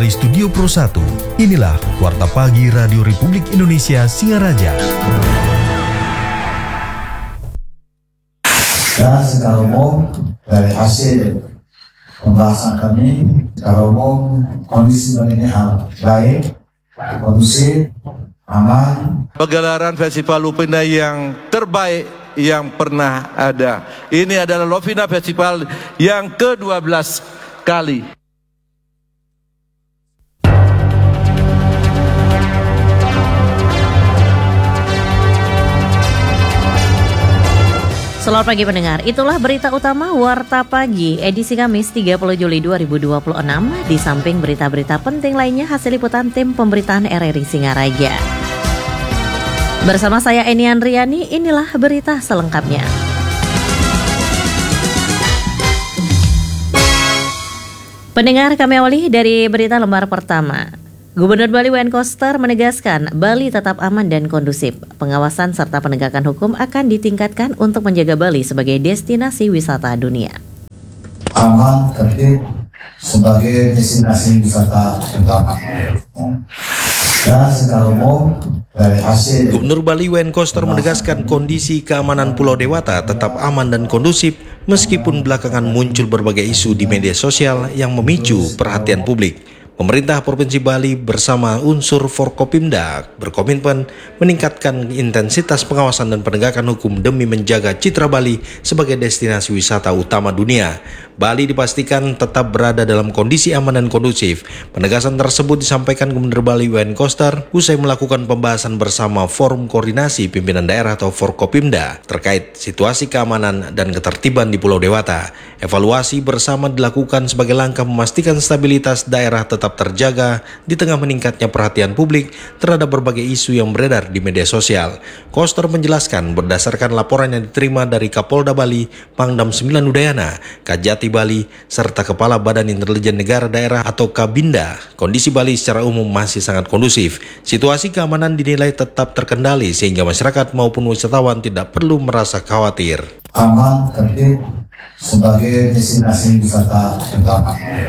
Dari Studio Pro 1, inilah Warta Pagi Radio Republik Indonesia Singaraja. Dan secara umum dari hasil pembahasan kami, secara umum kondisi ini baik, kondusif, aman. Pegelaran Festival Lovina yang terbaik yang pernah ada. Ini adalah Lovina Festival yang ke-12 kali. Selamat pagi pendengar, itulah berita utama Warta Pagi edisi Kamis 30 Juli 2026. Di samping berita-berita penting lainnya hasil liputan tim pemberitaan RRI Singaraja. Bersama saya Eni Andriani, inilah berita selengkapnya. Pendengar, kami awali dari berita lembar pertama. Gubernur Bali Wayan Koster menegaskan Bali tetap aman dan kondusif. Pengawasan serta penegakan hukum akan ditingkatkan untuk menjaga Bali sebagai destinasi wisata dunia. Aman, tertib sebagai destinasi wisata utama. Dan secara umum dari hasil Gubernur Bali Wayan Koster menegaskan kondisi keamanan Pulau Dewata tetap aman dan kondusif meskipun belakangan muncul berbagai isu di media sosial yang memicu perhatian publik. Pemerintah Provinsi Bali bersama unsur Forkopimda berkomitmen meningkatkan intensitas pengawasan dan penegakan hukum demi menjaga citra Bali sebagai destinasi wisata utama dunia. Bali dipastikan tetap berada dalam kondisi aman dan kondusif. Penegasan tersebut disampaikan Gubernur Bali Wayan Koster usai melakukan pembahasan bersama Forum Koordinasi Pimpinan Daerah atau Forkopimda terkait situasi keamanan dan ketertiban di Pulau Dewata. Evaluasi bersama dilakukan sebagai langkah memastikan stabilitas daerah tetap terjaga di tengah meningkatnya perhatian publik terhadap berbagai isu yang beredar di media sosial. Koster menjelaskan berdasarkan laporan yang diterima dari Kapolda Bali, Pangdam 9 Udayana, Kajati Bali, serta Kepala Badan Intelijen Negara Daerah atau Kabinda, kondisi Bali secara umum masih sangat kondusif. Situasi keamanan dinilai tetap terkendali sehingga masyarakat maupun wisatawan tidak perlu merasa khawatir. aman, tertib sebagai destinasi wisata utama.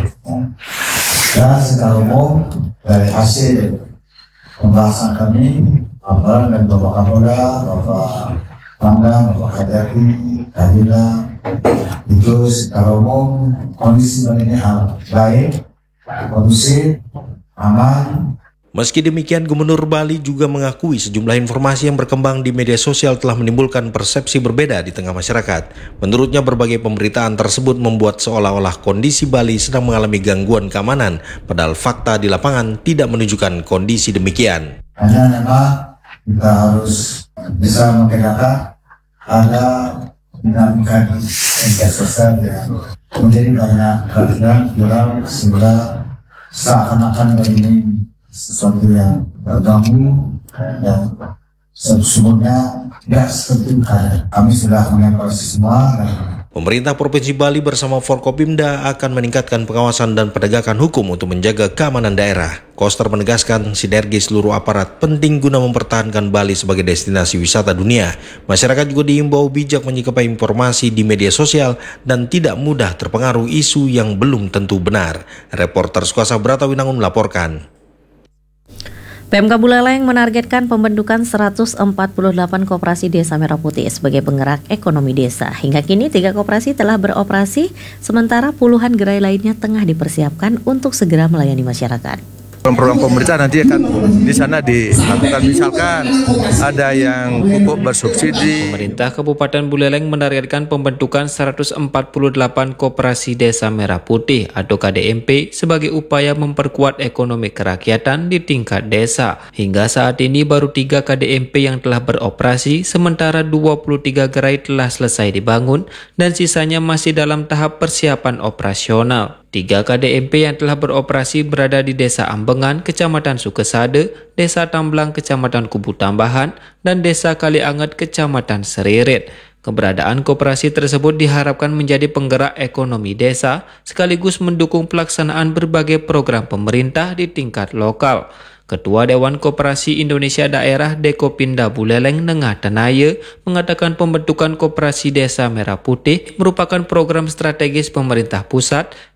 Dan secara umum dari hasil pembahasan kami, dan Bapak Kapolda, Bapak Pangdam, Bapak Kajati, Kabinda, itu secara umum kondisi ini baik, kondusif, aman. Meski demikian, Gubernur Bali juga mengakui sejumlah informasi yang berkembang di media sosial telah menimbulkan persepsi berbeda di tengah masyarakat. Menurutnya, berbagai pemberitaan tersebut membuat seolah-olah kondisi Bali sedang mengalami gangguan keamanan, padahal fakta di lapangan tidak menunjukkan kondisi demikian. Hanya memang kita harus bisa membedakan ada dinamika di media sosial yang menjadi banyak keadaan viral sehingga seakan-akan ini sesuatu yang terganggu dan sesungguhnya tidak seperti itu. Kami sudah mengevaluasi semua. Pemerintah Provinsi Bali bersama Forkopimda akan meningkatkan pengawasan dan penegakan hukum untuk menjaga keamanan daerah. Koster menegaskan sinergi seluruh aparat penting guna mempertahankan Bali sebagai destinasi wisata dunia. Masyarakat juga diimbau bijak menyikapi informasi di media sosial dan tidak mudah terpengaruh isu yang belum tentu benar. Reporter Suasa Brata Winangun melaporkan. Pemkab Buleleng menargetkan pembentukan 148 koperasi Desa Merah Putih sebagai penggerak ekonomi desa. Hingga kini 3 koperasi telah beroperasi, sementara puluhan gerai lainnya tengah dipersiapkan untuk segera melayani masyarakat. Program pemerintah nanti akan di sana dilakukan, misalkan ada yang pupuk bersubsidi. Pemerintah Kabupaten Buleleng menargetkan pembentukan 148 koperasi Desa Merah Putih atau KDMP sebagai upaya memperkuat ekonomi kerakyatan di tingkat desa. Hingga saat ini baru 3 KDMP yang telah beroperasi, sementara 23 gerai telah selesai dibangun dan sisanya masih dalam tahap persiapan operasional. 3 KDMP yang telah beroperasi berada di Desa Ambengan, Kecamatan Sukesade, Desa Tamblang, Kecamatan Kubu Tambahan, dan Desa Kalianget, Kecamatan Seririt. Keberadaan koperasi tersebut diharapkan menjadi penggerak ekonomi desa, sekaligus mendukung pelaksanaan berbagai program pemerintah di tingkat lokal. Ketua Dewan Koperasi Indonesia Daerah Dekopinda Buleleng Nengah Tenaya mengatakan pembentukan Koperasi Desa Merah Putih merupakan program strategis pemerintah pusat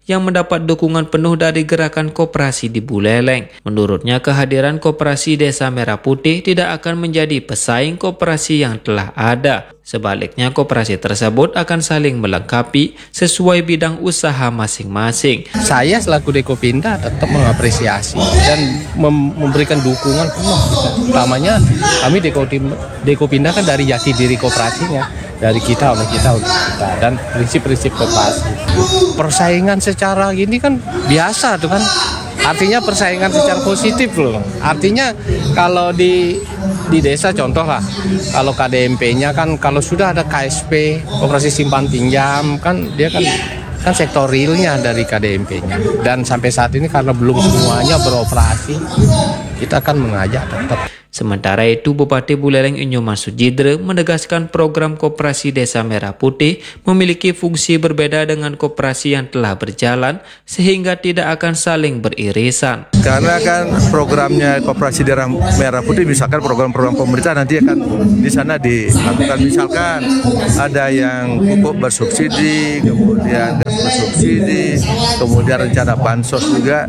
yang mendapat dukungan penuh dari gerakan koperasi di Buleleng. Menurutnya, kehadiran Koperasi Desa Merah Putih tidak akan menjadi pesaing koperasi yang telah ada. Sebaliknya, koperasi tersebut akan saling melengkapi sesuai bidang usaha masing-masing. Saya selaku Dekopinda tetap mengapresiasi dan memberikan dukungan penuh. Utamanya kami Dekopinda kan dari jati diri koperasinya, dari kita oleh kita untuk kita, dan prinsip-prinsip koperasi. Persaingan secara gini kan biasa tuh kan. Artinya persaingan secara positif loh. Artinya kalau di desa contoh lah, kalau KDMP-nya kan kalau sudah ada KSP, koperasi simpan pinjam, kan dia kan sektor realnya dari KDMP-nya. Dan sampai saat ini karena belum semuanya beroperasi, kita akan mengajak tetap. Sementara itu, Bupati Buleleng Inyoman Sujidre menegaskan program Koperasi Desa Merah Putih memiliki fungsi berbeda dengan koperasi yang telah berjalan sehingga tidak akan saling beririsan. Karena kan programnya Koperasi Desa Merah Putih, misalkan program-program pemerintah nanti akan di sana dilakukan, misalkan ada yang pupuk bersubsidi, kemudian gas bersubsidi, kemudian rencana bansos juga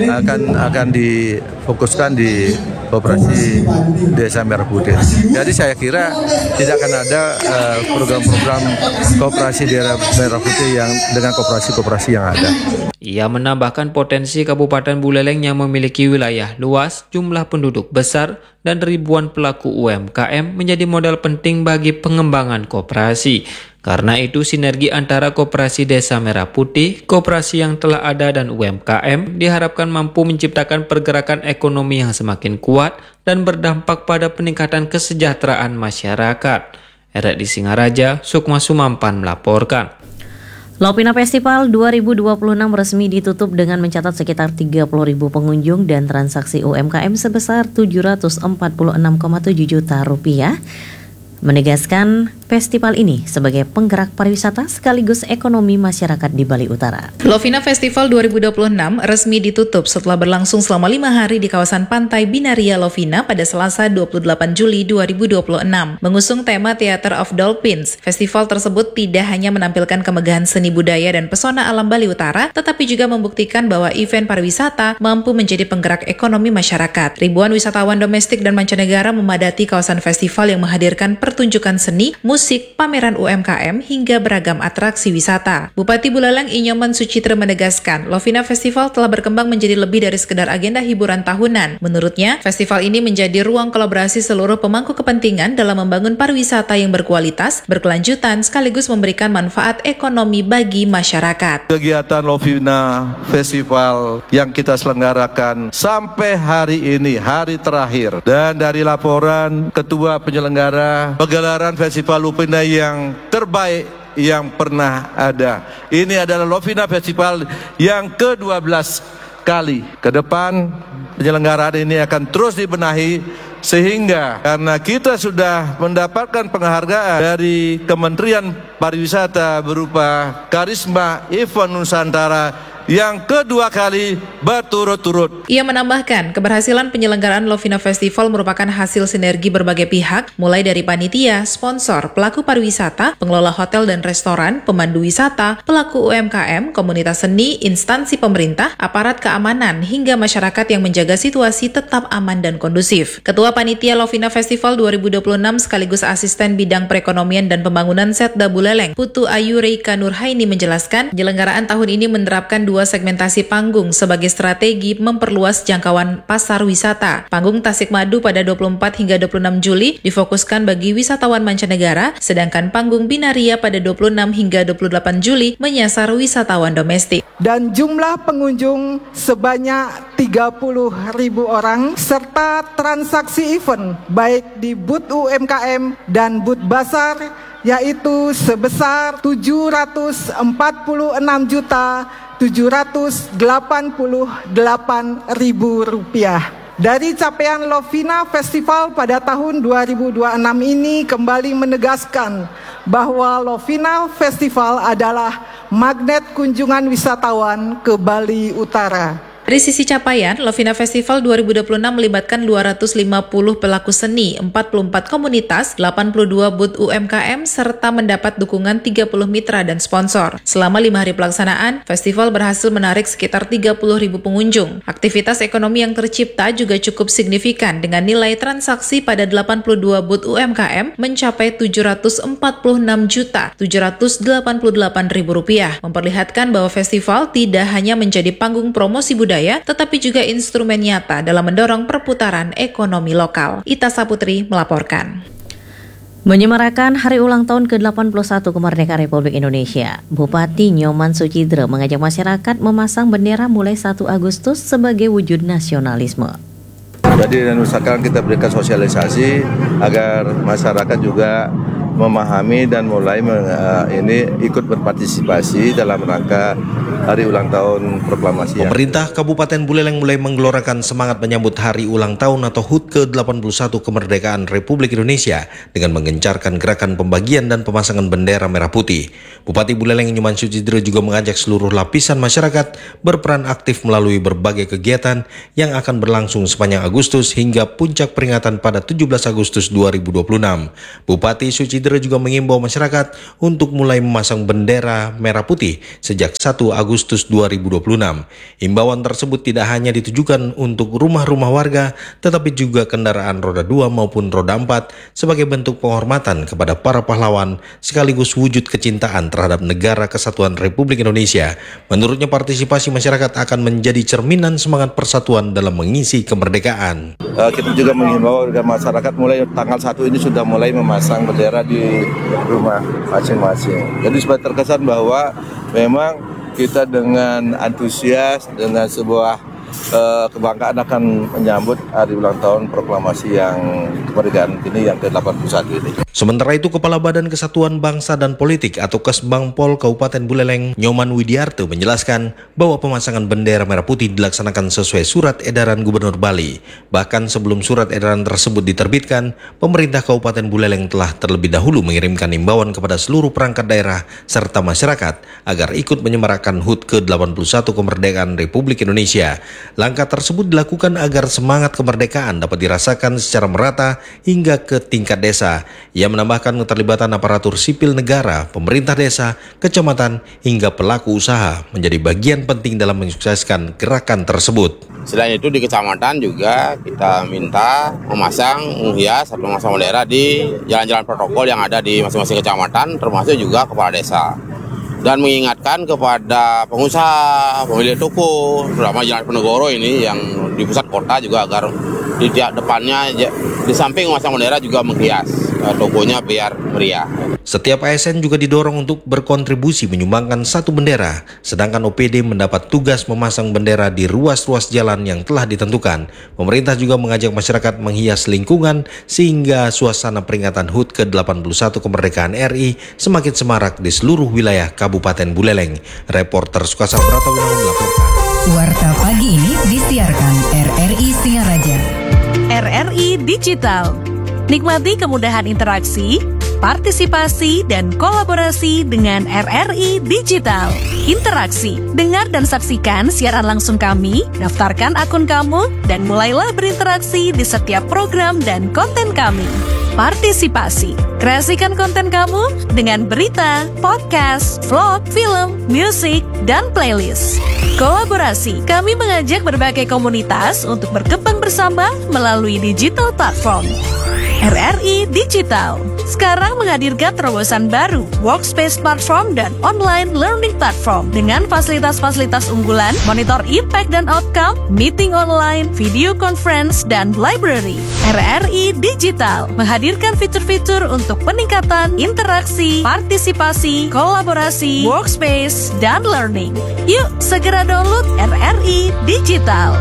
akan difokuskan di Koperasi Desa Merah Putih. Jadi saya kira tidak akan ada program-program Koperasi Desa Merah Putih yang dengan koperasi-koperasi yang ada. Ia menambahkan potensi Kabupaten Buleleng yang memiliki wilayah luas, jumlah penduduk besar, dan ribuan pelaku UMKM menjadi modal penting bagi pengembangan koperasi. Karena itu, sinergi antara Koperasi Desa Merah Putih, koperasi yang telah ada, dan UMKM diharapkan mampu menciptakan pergerakan ekonomi yang semakin kuat dan berdampak pada peningkatan kesejahteraan masyarakat. RRI Singaraja, Sukma Sumampan melaporkan. Lovina Festival 2026 resmi ditutup dengan mencatat sekitar 30.000 pengunjung dan transaksi UMKM sebesar 746,7 juta rupiah. Menegaskan festival ini sebagai penggerak pariwisata sekaligus ekonomi masyarakat di Bali Utara. Lovina Festival 2026 resmi ditutup setelah berlangsung selama 5 hari di kawasan Pantai Binaria Lovina pada Selasa 28 Juli 2026. Mengusung tema Theater of Dolphins, festival tersebut tidak hanya menampilkan kemegahan seni budaya dan pesona alam Bali Utara, tetapi juga membuktikan bahwa event pariwisata mampu menjadi penggerak ekonomi masyarakat. Ribuan wisatawan domestik dan mancanegara memadati kawasan festival yang menghadirkan pertunjukan seni, musik, pameran UMKM, hingga beragam atraksi wisata. Bupati Buleleng Inyoman Sucitra menegaskan, Lovina Festival telah berkembang menjadi lebih dari sekedar agenda hiburan tahunan. Menurutnya, festival ini menjadi ruang kolaborasi seluruh pemangku kepentingan dalam membangun pariwisata yang berkualitas, berkelanjutan, sekaligus memberikan manfaat ekonomi bagi masyarakat. Kegiatan Lovina Festival yang kita selenggarakan sampai hari ini, hari terakhir, dan dari laporan Ketua Penyelenggara, pegelaran Festival Lovina yang terbaik yang pernah ada. Ini adalah Lovina Festival yang ke-12 kali. Ke depan penyelenggaraan ini akan terus dibenahi sehingga karena kita sudah mendapatkan penghargaan dari Kementerian Pariwisata berupa Karisma Event Nusantara yang kedua kali berturut-turut. Ia menambahkan, keberhasilan penyelenggaraan Lovina Festival merupakan hasil sinergi berbagai pihak, mulai dari panitia, sponsor, pelaku pariwisata, pengelola hotel dan restoran, pemandu wisata, pelaku UMKM, komunitas seni, instansi pemerintah, aparat keamanan, hingga masyarakat yang menjaga situasi tetap aman dan kondusif. Ketua Panitia Lovina Festival 2026 sekaligus Asisten Bidang Perekonomian dan Pembangunan Setda Buleleng, Putu Ayu Reika Nurhaini menjelaskan, penyelenggaraan tahun ini menerapkan 2 segmentasi panggung sebagai strategi memperluas jangkauan pasar wisata. Panggung Tasikmadu pada 24 hingga 26 Juli difokuskan bagi wisatawan mancanegara, sedangkan panggung Binaria pada 26 hingga 28 Juli menyasar wisatawan domestik. Dan jumlah pengunjung sebanyak 30.000 orang serta transaksi event baik di booth UMKM dan booth basar yaitu sebesar 746.788.000 rupiah. Dari capaian Lovina Festival pada tahun 2026 ini kembali menegaskan bahwa Lovina Festival adalah magnet kunjungan wisatawan ke Bali Utara. Dari sisi capaian, Lovina Festival 2026 melibatkan 250 pelaku seni, 44 komunitas, 82 booth UMKM, serta mendapat dukungan 30 mitra dan sponsor. Selama 5 hari pelaksanaan, festival berhasil menarik sekitar 30.000 pengunjung. Aktivitas ekonomi yang tercipta juga cukup signifikan dengan nilai transaksi pada 82 booth UMKM mencapai Rp744.788.000, memperlihatkan bahwa festival tidak hanya menjadi panggung promosi budaya, tetapi juga instrumen nyata dalam mendorong perputaran ekonomi lokal. Ita Saputri melaporkan. Menyemarakan hari ulang tahun ke-81 kemerdekaan Republik Indonesia, Bupati Nyoman Sucidre mengajak masyarakat memasang bendera mulai 1 Agustus sebagai wujud nasionalisme. Jadi dan usahakan kita berikan sosialisasi agar masyarakat juga memahami dan mulai ikut berpartisipasi dalam rangka hari ulang tahun proklamasi. Pemerintah Kabupaten Buleleng mulai menggelorakan semangat menyambut hari ulang tahun atau HUT ke-81 kemerdekaan Republik Indonesia dengan menggencarkan gerakan pembagian dan pemasangan bendera merah putih. Bupati Buleleng Nyoman Sucidre juga mengajak seluruh lapisan masyarakat berperan aktif melalui berbagai kegiatan yang akan berlangsung sepanjang Agustus hingga puncak peringatan pada 17 Agustus 2026. Bupati Sucidre juga mengimbau masyarakat untuk mulai memasang bendera merah putih sejak 1 Agustus 2026. Imbauan tersebut tidak hanya ditujukan untuk rumah-rumah warga, tetapi juga kendaraan roda 2 maupun roda 4 sebagai bentuk penghormatan kepada para pahlawan sekaligus wujud kecintaan terhadap negara kesatuan Republik Indonesia. Menurutnya partisipasi masyarakat akan menjadi cerminan semangat persatuan dalam mengisi kemerdekaan. Kita juga mengimbau agar masyarakat mulai tanggal 1 ini sudah mulai memasang bendera di rumah masing-masing. Jadi supaya terkesan bahwa memang kita dengan antusias, dengan sebuah kebanggaan akan menyambut hari ulang tahun proklamasi yang kemerdekaan ini yang ke-81 ini. Sementara itu, Kepala Badan Kesatuan Bangsa dan Politik atau Kesbangpol Kabupaten Buleleng, Nyoman Widiarto menjelaskan bahwa pemasangan bendera merah putih dilaksanakan sesuai surat edaran Gubernur Bali. Bahkan sebelum surat edaran tersebut diterbitkan, pemerintah Kabupaten Buleleng telah terlebih dahulu mengirimkan imbauan kepada seluruh perangkat daerah serta masyarakat agar ikut menyemarakan HUT ke-81 kemerdekaan Republik Indonesia. Langkah tersebut dilakukan agar semangat kemerdekaan dapat dirasakan secara merata hingga ke tingkat desa. Ia menambahkan keterlibatan aparatur sipil negara, pemerintah desa, kecamatan, hingga pelaku usaha menjadi bagian penting dalam mensukseskan gerakan tersebut. Selain itu di kecamatan juga kita minta menghias atau memasang bendera di jalan-jalan protokol yang ada di masing-masing kecamatan, termasuk juga kepala desa. Dan mengingatkan kepada pengusaha, pemilik toko, terutama Jalan Penegoro ini yang di pusat kota juga agar di depannya di samping memasang bendera juga menghias tokonya biar meriah. Setiap ASN juga didorong untuk berkontribusi menyumbangkan 1 bendera, sedangkan OPD mendapat tugas memasang bendera di ruas-ruas jalan yang telah ditentukan. Pemerintah juga mengajak masyarakat menghias lingkungan sehingga suasana peringatan HUT ke-81 kemerdekaan RI semakin semarak di seluruh wilayah Kabupaten Buleleng. Reporter Sukasa Pratawirawan melaporkan. Warta pagi ini disiarkan RRI Singaraja. RRI Digital. Nikmati kemudahan interaksi, partisipasi, dan kolaborasi dengan RRI Digital. Interaksi, dengar dan saksikan siaran langsung kami, daftarkan akun kamu, dan mulailah berinteraksi di setiap program dan konten kami. Partisipasi, kreasikan konten kamu dengan berita, podcast, vlog, film, musik, dan playlist. Kolaborasi, kami mengajak berbagai komunitas untuk berkembang bersama melalui digital platform. RRI Digital sekarang menghadirkan terobosan baru, workspace platform dan online learning platform dengan fasilitas-fasilitas unggulan, monitor impact dan outcome, meeting online, video conference, dan library. RRI Digital menghadirkan fitur-fitur untuk peningkatan interaksi, partisipasi, kolaborasi, workspace, dan learning. Yuk segera download RRI Digital.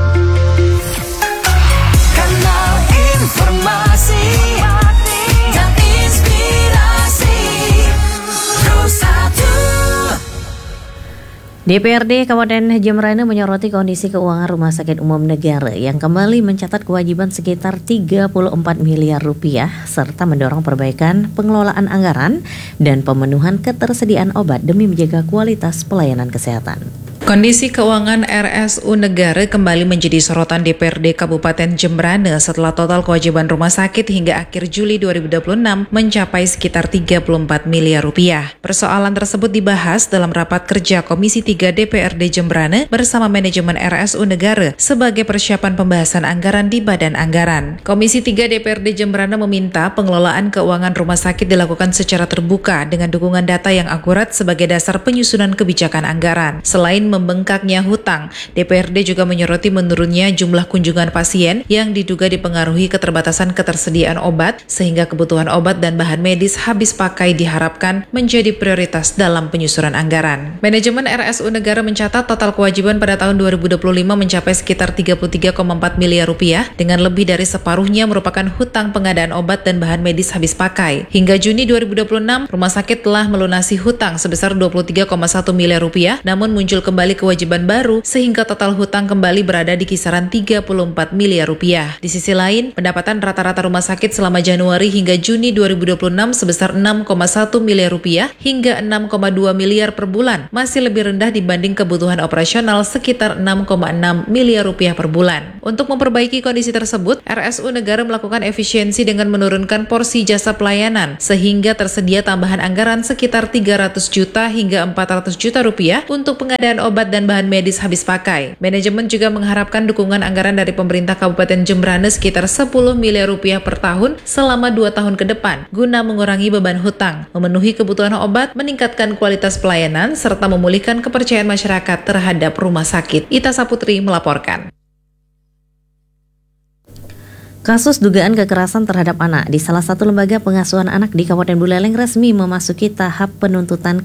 Kanal informasi dan inspirasi DPRD Kabupaten Jembrana menyoroti kondisi keuangan Rumah Sakit Umum Negara yang kembali mencatat kewajiban sekitar 34 miliar rupiah serta mendorong perbaikan pengelolaan anggaran dan pemenuhan ketersediaan obat demi menjaga kualitas pelayanan kesehatan. Kondisi keuangan RSU Negara kembali menjadi sorotan DPRD Kabupaten Jembrana setelah total kewajiban rumah sakit hingga akhir Juli 2026 mencapai sekitar 34 miliar rupiah. Persoalan tersebut dibahas dalam rapat kerja Komisi 3 DPRD Jembrana bersama manajemen RSU Negara sebagai persiapan pembahasan anggaran di Badan Anggaran. Komisi 3 DPRD Jembrana meminta pengelolaan keuangan rumah sakit dilakukan secara terbuka dengan dukungan data yang akurat sebagai dasar penyusunan kebijakan anggaran. Selain membengkaknya hutang, DPRD juga menyoroti menurunnya jumlah kunjungan pasien yang diduga dipengaruhi keterbatasan ketersediaan obat sehingga kebutuhan obat dan bahan medis habis pakai diharapkan menjadi prioritas dalam penyusunan anggaran. Manajemen RSU Negara mencatat total kewajiban pada tahun 2025 mencapai sekitar 33,4 miliar rupiah dengan lebih dari separuhnya merupakan hutang pengadaan obat dan bahan medis habis pakai. Hingga Juni 2026, rumah sakit telah melunasi hutang sebesar 23,1 miliar rupiah, namun muncul kembali kewajiban baru sehingga total hutang kembali berada di kisaran 34 miliar rupiah. Di sisi lain, pendapatan rata-rata rumah sakit selama Januari hingga Juni 2026 sebesar 6,1 miliar rupiah hingga 6,2 miliar per bulan, masih lebih rendah dibanding kebutuhan operasional sekitar 6,6 miliar rupiah per bulan. Untuk memperbaiki kondisi tersebut, RSU Negara melakukan efisiensi dengan menurunkan porsi jasa pelayanan sehingga tersedia tambahan anggaran sekitar 300 juta hingga 400 juta rupiah untuk pengadaan obat dan bahan medis habis pakai. Manajemen juga mengharapkan dukungan anggaran dari pemerintah Kabupaten Jembrana sekitar 10 miliar rupiah per tahun selama 2 tahun ke depan guna mengurangi beban hutang, memenuhi kebutuhan obat, meningkatkan kualitas pelayanan, serta memulihkan kepercayaan masyarakat terhadap rumah sakit. Ita Saputri melaporkan. Kasus dugaan kekerasan terhadap anak di salah satu lembaga pengasuhan anak di Kabupaten Buleleng resmi memasuki tahap penuntutan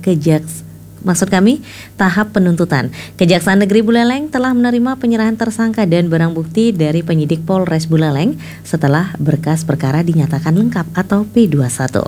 tahap penuntutan. Kejaksaan Negeri Buleleng telah menerima penyerahan tersangka dan barang bukti dari penyidik Polres Buleleng setelah berkas perkara dinyatakan lengkap atau P21.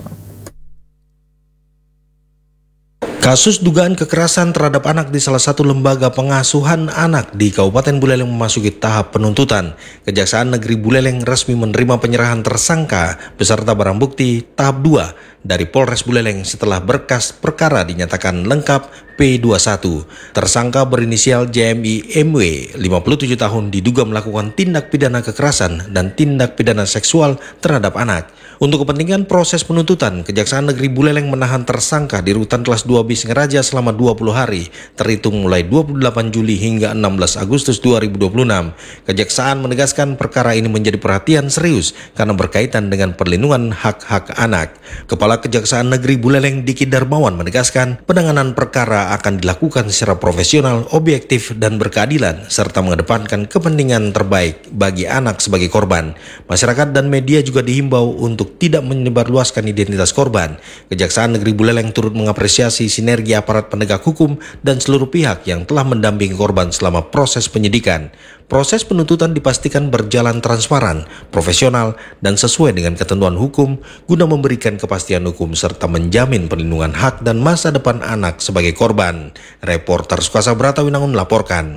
Kasus dugaan kekerasan terhadap anak di salah satu lembaga pengasuhan anak di Kabupaten Buleleng memasuki tahap penuntutan. Kejaksaan Negeri Buleleng resmi menerima penyerahan tersangka beserta barang bukti tahap 2 dari Polres Buleleng setelah berkas perkara dinyatakan lengkap P21. Tersangka berinisial JMI MW, 57 tahun, diduga melakukan tindak pidana kekerasan dan tindak pidana seksual terhadap anak. Untuk kepentingan proses penuntutan, Kejaksaan Negeri Buleleng menahan tersangka di rutan kelas 2B Singaraja selama 20 hari, terhitung mulai 28 Juli hingga 16 Agustus 2026. Kejaksaan menegaskan perkara ini menjadi perhatian serius karena berkaitan dengan perlindungan hak-hak anak. Kepala Kejaksaan Negeri Buleleng Diki Darmawan menegaskan penanganan perkara akan dilakukan secara profesional, objektif, dan berkeadilan, serta mengedepankan kepentingan terbaik bagi anak sebagai korban. Masyarakat dan media juga dihimbau untuk tidak menyebarluaskan identitas korban. Kejaksaan Negeri Buleleng turut mengapresiasi sinergi aparat penegak hukum dan seluruh pihak yang telah mendampingi korban selama proses penyidikan. Proses penuntutan dipastikan berjalan transparan, profesional, dan sesuai dengan ketentuan hukum guna memberikan kepastian hukum serta menjamin perlindungan hak dan masa depan anak sebagai korban. Reporter Sukasa Bratawinangun melaporkan.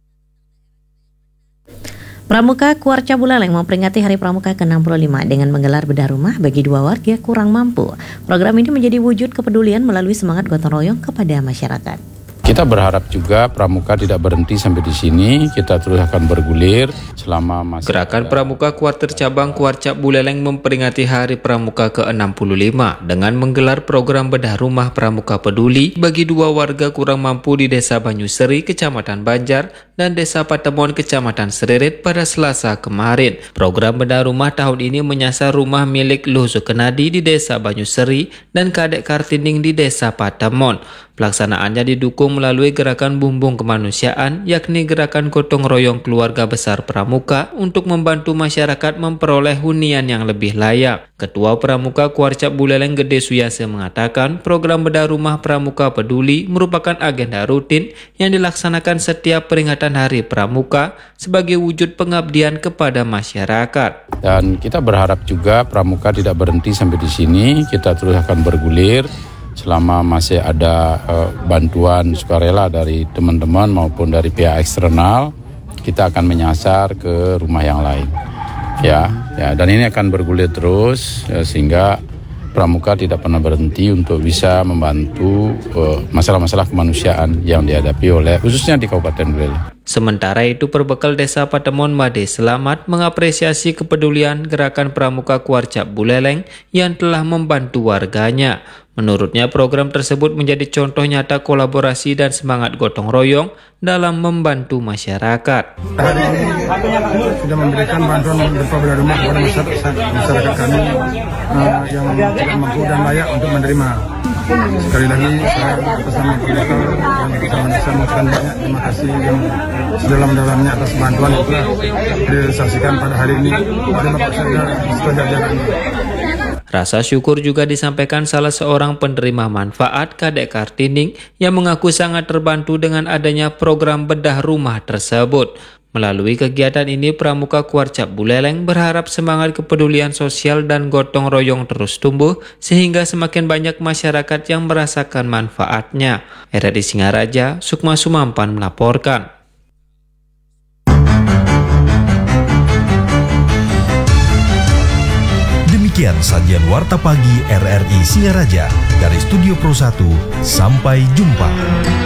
Pramuka Kuarca Buleleng memperingati Hari Pramuka ke-65 dengan menggelar bedah rumah bagi 2 warga kurang mampu. Program ini menjadi wujud kepedulian melalui semangat gotong royong kepada masyarakat. Kita berharap juga Pramuka tidak berhenti sampai di sini, kita terus akan bergulir selama masa. Gerakan Pramuka Kuarter Cabang Kuarca Buleleng memperingati Hari Pramuka ke-65 dengan menggelar program bedah rumah Pramuka Peduli bagi 2 warga kurang mampu di Desa Banyuseri, Kecamatan Banjar, dan Desa Patemon, Kecamatan Seririt pada Selasa kemarin. Program bedah rumah tahun ini menyasar rumah milik Luh Zukenadi di Desa Banyuseri dan Kadek Kartinding di Desa Patemon. Pelaksanaannya didukung melalui gerakan bumbung kemanusiaan, yakni gerakan gotong royong keluarga besar Pramuka untuk membantu masyarakat memperoleh hunian yang lebih layak. Ketua Pramuka Kuarca Buleleng Gede Suyase mengatakan program bedah rumah Pramuka Peduli merupakan agenda rutin yang dilaksanakan setiap peringatan Hari Pramuka sebagai wujud pengabdian kepada masyarakat. Dan kita berharap juga Pramuka tidak berhenti sampai di sini, kita terus akan bergulir selama masih ada bantuan sukarela dari teman-teman maupun dari pihak eksternal, kita akan menyasar ke rumah yang lain. Ya, dan ini akan bergulir terus sehingga Pramuka tidak pernah berhenti untuk bisa membantu masalah-masalah kemanusiaan yang dihadapi oleh khususnya di Kabupaten Buleleng. Sementara itu, Perbekal Desa Patemon Made Selamat mengapresiasi kepedulian gerakan Pramuka Kuarcap Buleleng yang telah membantu warganya. Menurutnya, program tersebut menjadi contoh nyata kolaborasi dan semangat gotong royong dalam membantu masyarakat. Hari ini sudah memberikan bantuan berupa belah rumah kepada masyarakat kami yang tidak mampu dan layak untuk menerima. Sekali lagi saya atas nama Perbekal yang bersama desa mengucapkan banyak terima kasih yang sedalam-dalamnya atas bantuan yang telah disaksikan pada hari ini pada Bapak saya sejajarannya. Rasa syukur juga disampaikan salah seorang penerima manfaat, Kadek Kartining, yang mengaku sangat terbantu dengan adanya program bedah rumah tersebut. Melalui kegiatan ini, Pramuka Kuarcap Buleleng berharap semangat kepedulian sosial dan gotong royong terus tumbuh, sehingga semakin banyak masyarakat yang merasakan manfaatnya. RRI Singaraja, Sukma Sumampan melaporkan. Demikian sajian Warta Pagi RRI Singaraja. Dari Studio Pro 1, sampai jumpa.